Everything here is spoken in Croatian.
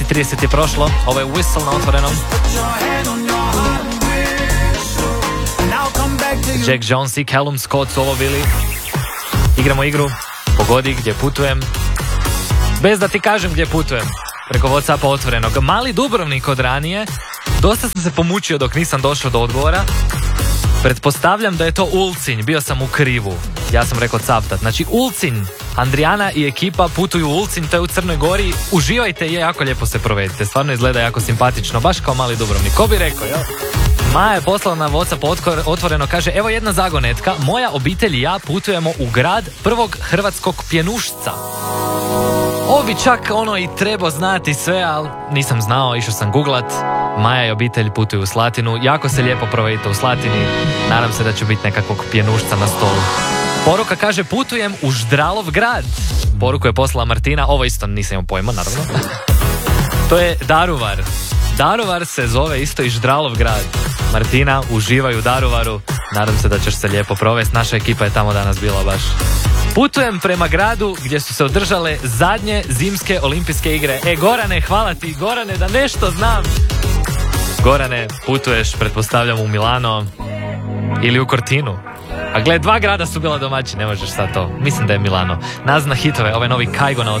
9:30 je prošlo, ovo je Whistle na otvorenom. Jack Jones i Callum Scott su ovo bili. Igramo igru, pogodi gdje putujem. Bez da ti kažem gdje putujem. Preko WhatsAppa otvorenog. Mali Dubrovnik od ranije. Dosta sam se pomučio dok nisam došao do odgovora. Pretpostavljam da je to Ulcinj, bio sam u krivu. Ja sam rekao Cavtat. Znači Ulcinj, Andrijana i ekipa putuju u Ulcinj, to je u Crnoj Gori. Uživajte i jako lijepo se provedite. Stvarno izgleda jako simpatično, baš kao mali Dubrovnik. Ko bi rekao, jel? Maja je poslala na WhatsApp otvoreno, kaže, evo jedna zagonetka, moja obitelj i ja putujemo u grad prvog hrvatskog pjenušca. Ovo bi čak i trebao znati sve, ali nisam znao, išao sam googlat. Maja i obitelj putuju u Slatinu, jako se lijepo provedite u Slatini, nadam se da će biti nekakvog pjenušca na stolu. Poruka kaže, putujem u Ždralov grad. Poruku je poslala Martina, ovo isto nisam imao pojma, naravno. To je Daruvar. Daruvar se zove isto i Ždralov grad. Martina, uživaj u Daruvaru, nadam se da ćeš se lijepo provesti, naša ekipa je tamo danas bila baš. Putujem prema gradu gdje su se održale zadnje zimske olimpijske igre. Gorane, hvala ti, Gorane, da nešto znam. Gorane, putuješ, pretpostavljam, u Milano ili u Cortinu. A gle, 2 grada su bila domaći, ne možeš sad to. Mislim da je Milano. Nazna hitove, ovaj novi Kaigo na